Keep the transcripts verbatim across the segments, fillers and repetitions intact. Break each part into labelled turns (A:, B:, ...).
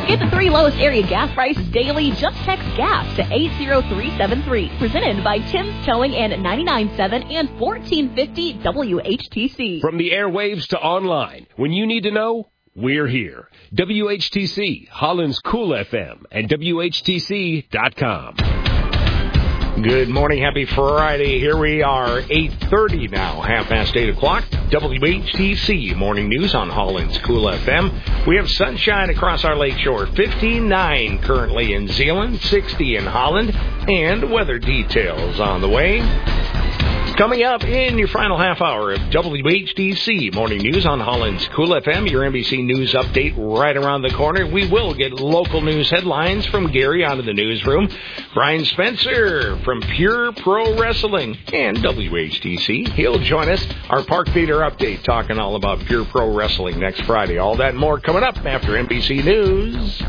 A: Get the three lowest area gas prices daily. Just text GAS to eight zero three seven three. Presented by Tim's Towing and ninety-nine point seven and fourteen fifty W H T C.
B: From the airwaves to online, when you need to know, we're here. W H T C, Holland's Cool F M, and W H T C dot com.
C: Good morning. Happy Friday. Here we are, eight thirty now, half past eight o'clock. W H T C Morning News on Holland's Cool F M. We have sunshine across our lakeshore. fifty-nine currently in Zeeland, sixty in Holland, and weather details on the way. Coming up in your final half hour of W H T C Morning News on Holland's Cool F M, your N B C News update right around the corner. We will get local news headlines from Gary out of the newsroom. Brian Spencer from Pure Pro Wrestling and W H T C. He'll join us. Our Park Theater update talking all about Pure Pro Wrestling next Friday. All that and more coming up after N B C News.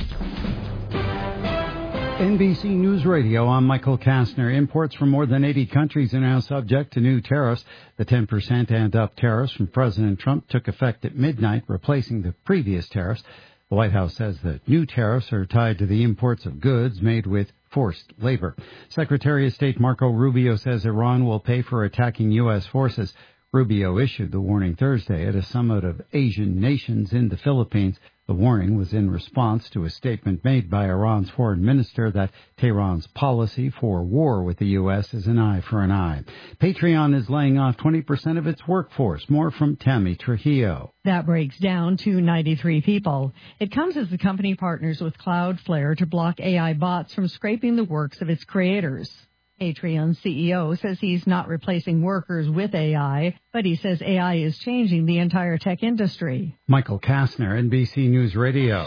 D: N B C News Radio, I'm Michael Kastner. Imports from more than eighty countries are now subject to new tariffs. The ten percent and up tariffs from President Trump took effect at midnight, replacing the previous tariffs. The White House says that new tariffs are tied to the imports of goods made with forced labor. Secretary of State Marco Rubio says Iran will pay for attacking U S forces. Rubio issued the warning Thursday at a summit of Asian nations in the Philippines. The warning was in response to a statement made by Iran's foreign minister that Tehran's policy for war with the U S is an eye for an eye. Patreon is laying off twenty percent of its workforce. More from Tammy Trujillo.
E: That breaks down to ninety-three people. It comes as the company partners with Cloudflare to block A I bots from scraping the works of its creators. Patreon's C E O says he's not replacing workers with A I, but he says A I is changing the entire tech industry.
D: Michael Kastner, N B C News Radio.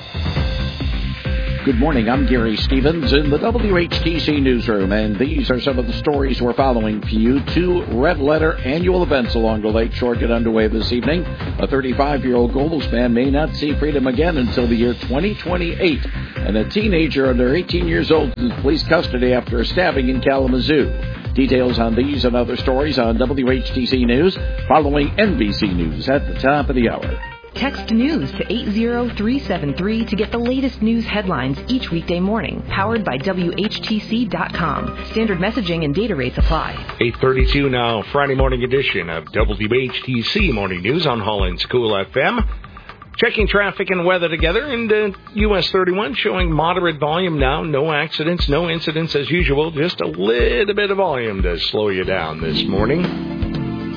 F: Good morning, I'm Gary Stevens in the W H T C newsroom, and these are some of the stories we're following for you. Two red letter annual events along the lakeshore get underway this evening. A thirty-five-year-old Gobles man may not see freedom again until the year twenty twenty-eight, and a teenager under eighteen years old is in police custody after a stabbing in Kalamazoo. Details on these and other stories on W H T C News following N B C News at the top of the hour.
G: Text news to eight zero three seven three to get the latest news headlines each weekday morning. Powered by W H T C dot com. Standard messaging and data rates apply.
C: eight thirty-two now, Friday morning edition of W H T C Morning News on Holland's Cool F M. Checking traffic and weather together, and uh, U S thirty-one showing moderate volume now. No accidents, no incidents as usual. Just a little bit of volume to slow you down this morning.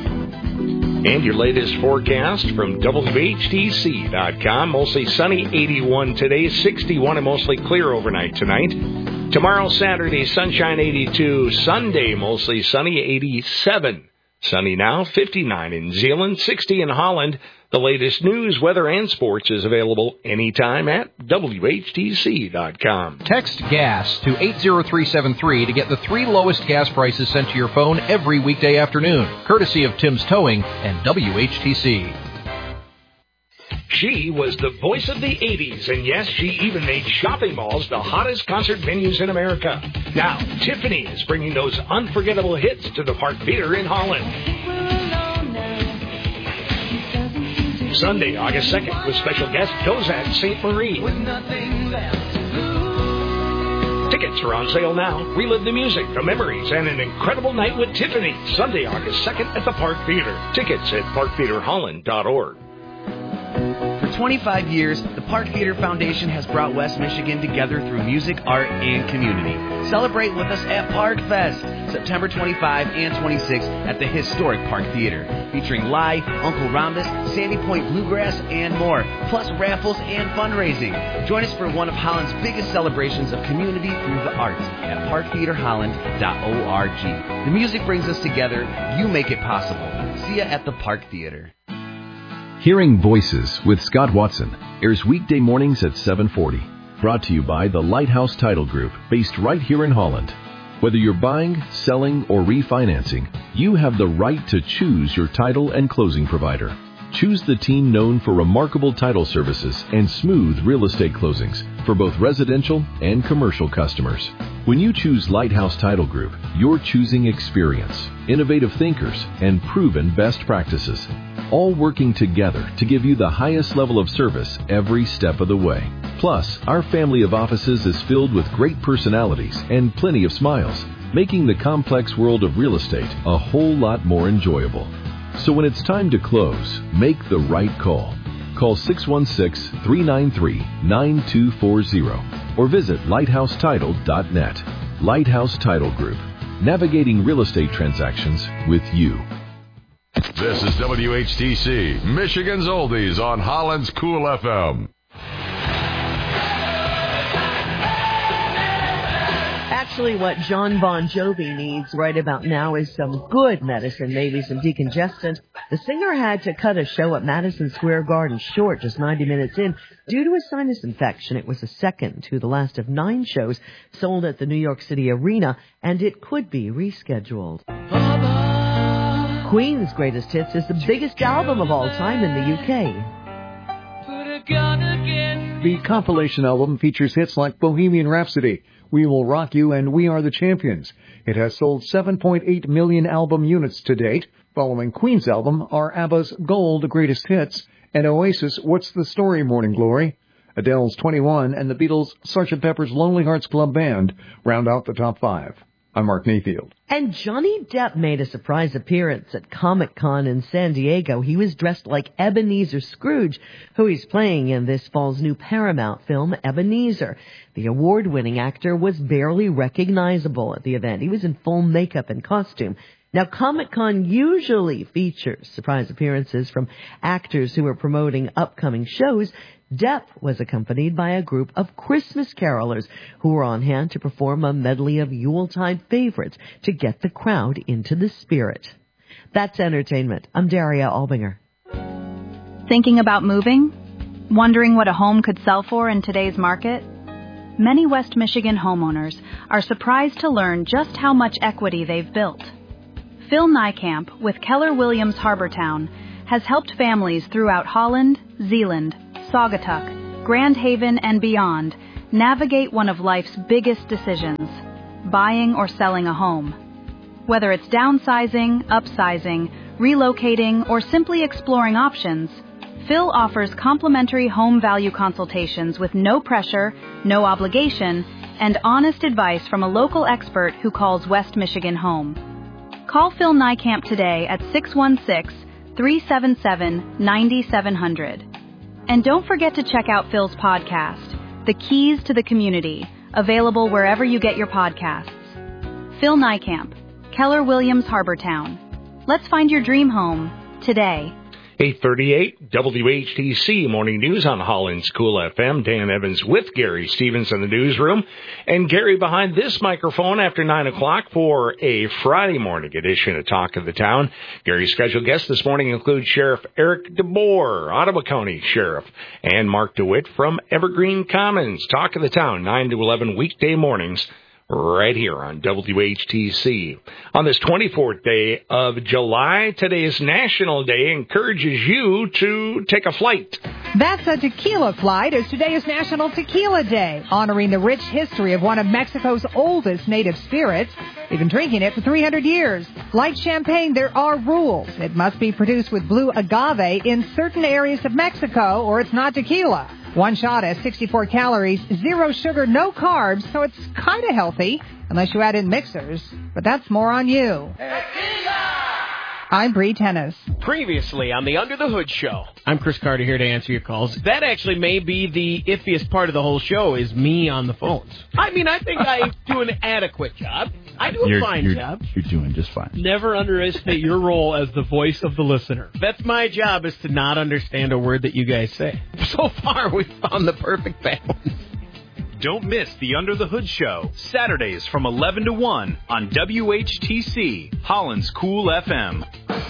C: And your latest forecast from W H T C dot com. Mostly sunny, eighty-one today, sixty-one and mostly clear overnight tonight. Tomorrow, Saturday, sunshine, eighty-two. Sunday, mostly sunny, eighty-seven. Sunny now, fifty-nine in Zeeland, sixty in Holland. The latest news, weather, and sports is available anytime at W H T C dot com.
H: Text GAS to eight zero three seven three to get the three lowest gas prices sent to your phone every weekday afternoon, courtesy of Tim's Towing and W H T C.
C: She was the voice of the eighties, and yes, she even made shopping malls the hottest concert venues in America. Now, Tiffany is bringing those unforgettable hits to the Park Theater in Holland. Sunday, August second, with special guest Dozat Saint Marie. Tickets are on sale now. Relive the music, the memories, and an incredible night with Tiffany. Sunday, August second at the Park Theater. Tickets at park theater holland dot org.
I: For twenty-five years, the Park Theater Foundation has brought West Michigan together through music, art, and community. Celebrate with us at Park Fest, September twenty-fifth and twenty-sixth at the historic Park Theater, featuring Live, Uncle Rhombus, Sandy Point Bluegrass, and more, plus raffles and fundraising. Join us for one of Holland's biggest celebrations of community through the arts at park theater holland dot org. The music brings us together. You make it possible. See ya at the Park Theater.
J: Hearing Voices with Scott Watson airs weekday mornings at seven forty. Brought to you by the Lighthouse Title Group, based right here in Holland. Whether you're buying, selling, or refinancing, you have the right to choose your title and closing provider. Choose the team known for remarkable title services and smooth real estate closings for both residential and commercial customers. When you choose Lighthouse Title Group, you're choosing experience, innovative thinkers, and proven best practices. all working together to give you the highest level of service every step of the way. Plus, our family of offices is filled with great personalities and plenty of smiles, making the complex world of real estate a whole lot more enjoyable. So when it's time to close, make the right call. Call six one six, three nine three, nine two four zero or visit lighthouse title dot net. Lighthouse Title Group, navigating real estate transactions with you.
K: This is W H T C, Michigan's Oldies on Holland's Cool F M.
L: Actually, what John Bon Jovi needs right about now is some good medicine, maybe some decongestant. The singer had to cut a show at Madison Square Garden short, just ninety minutes in, due to a sinus infection. It was the second to the last of nine shows sold at the New York City Arena, and it could be rescheduled. Queen's Greatest Hits is the biggest album of all time in the U K.
M: The compilation album features hits like Bohemian Rhapsody, We Will Rock You, and We Are the Champions. It has sold seven point eight million album units to date. Following Queen's album are ABBA's Gold Greatest Hits and Oasis' What's the Story Morning Glory. Adele's twenty-one and the Beatles' Sergeant Pepper's Lonely Hearts Club Band round out the top five. I'm Mark Mayfield.
L: And Johnny Depp made a surprise appearance at Comic-Con in San Diego. He was dressed like Ebenezer Scrooge, who he's playing in this fall's new Paramount film, Ebenezer. The award-winning actor was barely recognizable at the event. He was in full makeup and costume. Now, Comic-Con usually features surprise appearances from actors who are promoting upcoming shows. Depp was accompanied by a group of Christmas carolers who were on hand to perform a medley of Yuletide favorites to get the crowd into the spirit. That's entertainment. I'm Daria Albinger.
N: Thinking about moving? Wondering what a home could sell for in today's market? Many West Michigan homeowners are surprised to learn just how much equity they've built. Phil Niekamp with Keller Williams Harbortown has helped families throughout Holland, Zeeland, Saugatuck, Grand Haven, and beyond navigate one of life's biggest decisions, buying or selling a home. Whether it's downsizing, upsizing, relocating, or simply exploring options, Phil offers complimentary home value consultations with no pressure, no obligation, and honest advice from a local expert who calls West Michigan home. Call Phil Niekamp today at six one six, three seven seven, nine seven zero zero. And don't forget to check out Phil's podcast, The Keys to the Community, available wherever you get your podcasts. Phil Niekamp, Keller Williams Harbortown. Let's find your dream home today.
C: eight thirty-eight, W H T C Morning News on Holland's Cool F M. Dan Evans with Gary Stevens in the newsroom. And Gary behind this microphone after nine o'clock for a Friday morning edition of Talk of the Town. Gary's special guests this morning include Sheriff Eric DeBoer, Ottawa County Sheriff, and Mark DeWitt from Evergreen Commons. Talk of the Town, nine to eleven weekday mornings, right here on W H T C. On this twenty-fourth day of July, today's National Day encourages you to take a flight.
O: That's a tequila flight, as today is National Tequila Day, honoring the rich history of one of Mexico's oldest native spirits. They've been drinking it for three hundred years. Like champagne, there are rules. It must be produced with blue agave in certain areas of Mexico, or it's not tequila. One shot has sixty-four calories, zero sugar, no carbs, so it's kind of healthy, unless you add in mixers. But that's more on you. I'm Bree Tennis.
P: Previously on the Under the Hood Show.
Q: I'm Chris Carter here to answer your calls. That actually may be the iffiest part of the whole show is me on the phones.
P: I mean, I think I do an adequate job. I do a
R: you're,
P: fine
R: you're,
P: job.
R: You're doing just fine.
S: Never underestimate your role as the voice of the listener.
Q: That's my job, is to not understand a word that you guys say. So far, we've found the perfect balance.
T: Don't miss the Under the Hood Show, Saturdays from eleven to one on W H T C, Holland's Cool F M.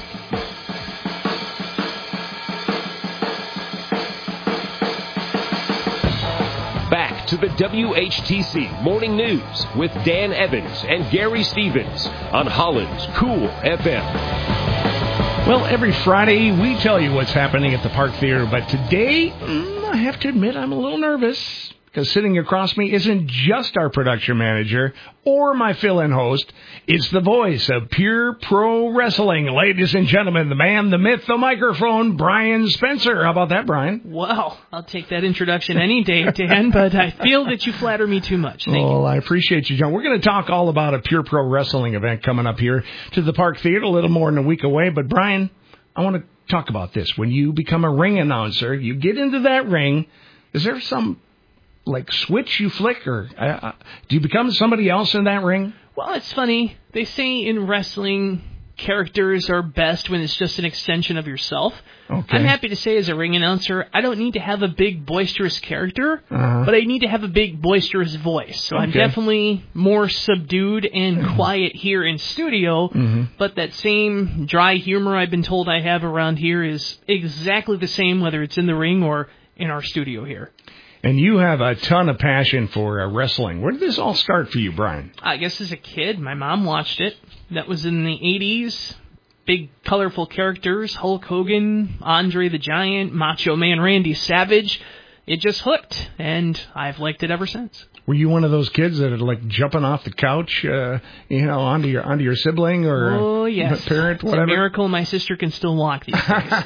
B: Back to the W H T C Morning News with Dan Evans and Gary Stevens on Holland's Cool F M.
C: Well, every Friday we tell you what's happening at the Park Theater, but today, mm, I have to admit, I'm a little nervous. because sitting across me isn't just our production manager or my fill-in host. It's the voice of Pure Pro Wrestling. Ladies and gentlemen, the man, the myth, the microphone, Brian Spencer. How about that, Brian?
R: Well, I'll take that introduction any day, Dan, but I feel that you flatter me too much. Thank
C: well,
R: you.
C: I appreciate you, John. We're going to talk all about a Pure Pro Wrestling event coming up here to the Park Theater a little more than a week away. But, Brian, I want to talk about this. When you become a ring announcer, you get into that ring, is there some like switch you flick, or uh, do you become somebody else in that ring?
R: Well, it's funny. They say in wrestling, characters are best when it's just an extension of yourself.
C: Okay.
R: I'm happy to say as a ring announcer, I don't need to have a big boisterous character,
C: Uh-huh.
R: but I need to have a big boisterous voice. So I'm
C: Okay.
R: definitely more subdued and quiet here in studio,
C: Mm-hmm.
R: but that same dry humor I've been told I have around here is exactly the same whether it's in the ring or in our studio here.
C: And you have a ton of passion for uh, wrestling. Where did this all start for you, Brian?
R: I guess as a kid, my mom watched it. That was in the eighties. Big, colorful characters, Hulk Hogan, Andre the Giant, Macho Man Randy Savage. It just hooked, and I've liked it ever since.
C: Were you one of those kids that are like jumping off the couch, uh, you know, onto your onto your sibling or
R: Oh, yes.
C: parent, whatever?
R: It's a miracle my sister can still walk these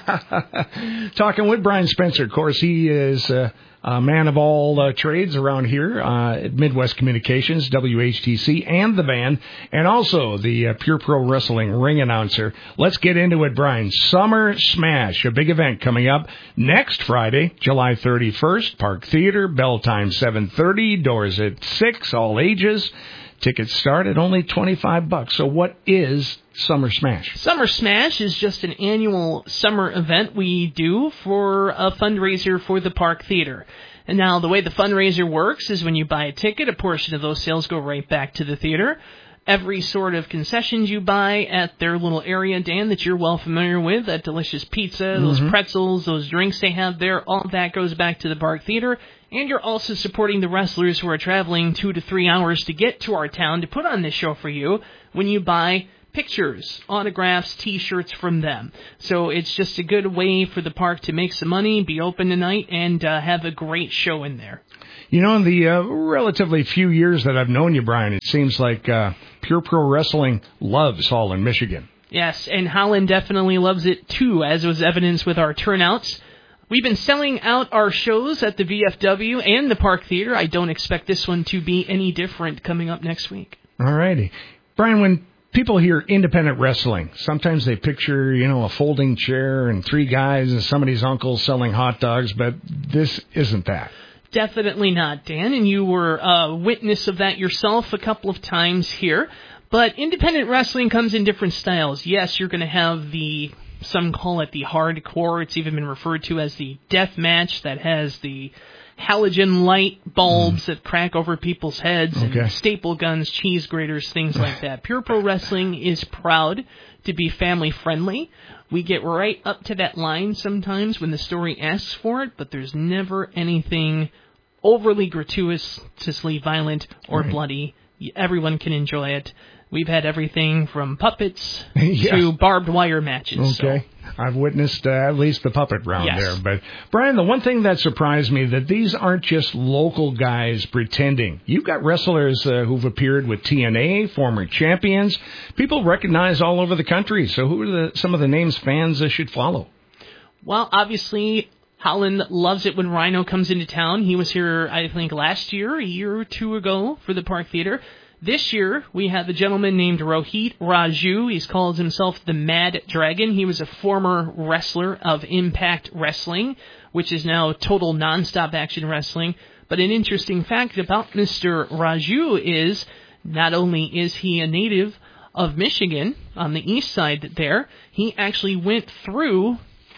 R: days.
C: Talking with Brian Spencer. Of course, he is uh, a man of all uh, trades around here uh, at Midwest Communications, W H T C, and the band, and also the uh, Pure Pro Wrestling ring announcer. Let's get into it, Brian. Summer Smash, a big event coming up next Friday, July thirty-first, Park Theater, bell time seven thirty, doors at six, all ages. Tickets start at only twenty-five bucks. So what is Summer Smash?
R: Summer Smash is just an annual summer event we do for a fundraiser for the Park Theater. And now the way the fundraiser works is when you buy a ticket, a portion of those sales go right back to the theater. Every sort of concessions you buy at their little area, Dan, that you're well familiar with, that delicious pizza, those
C: Mhm.
R: pretzels, those drinks they have there, all that goes back to the Park Theater. And you're also supporting the wrestlers who are traveling two to three hours to get to our town to put on this show for you when you buy pictures, autographs, T-shirts from them. So it's just a good way for the park to make some money, be open tonight, and uh, have a great show in there.
C: You know, in the uh, relatively few years that I've known you, Brian, it seems like uh, Pure Pro Wrestling loves Holland, Michigan.
R: Yes, and Holland definitely loves it too, as was evidenced with our turnouts. We've been selling out our shows at the V F W and the Park Theater. I don't expect this one to be any different coming up next week.
C: All righty. Brian, when people hear independent wrestling, sometimes they picture, you know, a folding chair and three guys and somebody's uncle selling hot dogs, but this isn't that.
R: Definitely not, Dan, and you were a witness of that yourself a couple of times here. But independent wrestling comes in different styles. Yes, you're going to have the, some call it the hardcore. It's even been referred to as the death match that has the halogen light bulbs mm. that crack over people's heads,
C: okay.
R: and staple guns, cheese graters, things like that. Pure Pro Wrestling is proud to be family friendly. We get right up to that line sometimes when the story asks for it, but there's never anything overly gratuitously violent or right. bloody. Everyone can enjoy it. We've had everything from puppets yeah. to barbed wire matches.
C: Okay.
R: So.
C: I've witnessed uh, at least the puppet round
R: yes.
C: there. But, Brian, the one thing that surprised me, that these aren't just local guys pretending. You've got wrestlers uh, who've appeared with T N A, former champions, people recognized all over the country. So who are the, some of the names fans uh, should follow?
R: Well, obviously, Holland loves it when Rhino comes into town. He was here, I think, last year, a year or two ago for the Park Theater. This year, we have a gentleman named Rohit Raju. He calls himself the Mad Dragon. He was a former wrestler of Impact Wrestling, which is now Total Nonstop Action Wrestling. But an interesting fact about Mister Raju is not only is he a native of Michigan on the east side there, he actually went through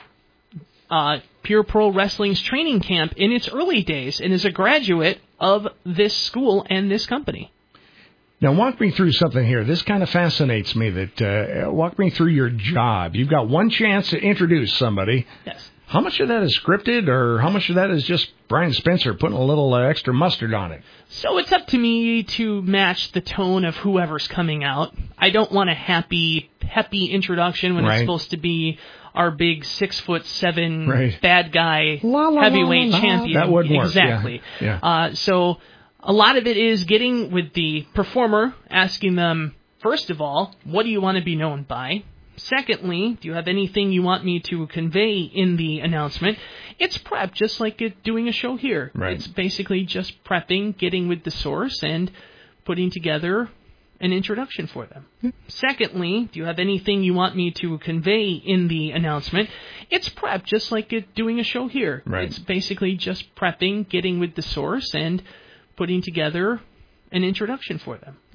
R: uh, Pure Pro Wrestling's training camp in its early days and is a graduate of this school and this company.
C: Now, walk me through something here. This kind of fascinates me. That uh, walk me through your job. You've got one chance to introduce somebody.
R: Yes.
C: How much of that is scripted, or how much of that is just Brian Spencer putting a little uh, extra mustard on it?
R: So it's up to me to match the tone of whoever's coming out. I don't want a happy, peppy introduction when
C: right.
R: it's supposed to be our big six foot seven
C: right.
R: bad guy
C: la, la,
R: heavyweight
C: la, la,
R: champion.
C: That would work.
R: Exactly.
C: Yeah. Yeah.
R: Uh, so a lot of it is getting with the performer, asking them, first of all, what do you want to be known by? Secondly, do you have anything you want me to convey in the announcement? It's prep, just like it, doing a show here.
C: Right.
R: It's basically just prepping, getting with the source, and putting together an introduction for them. Secondly, do you have anything you want me to convey in the announcement? It's prep, just like it, doing a show here.
C: Right.
R: It's basically just prepping, getting with the source, and putting together an introduction for them.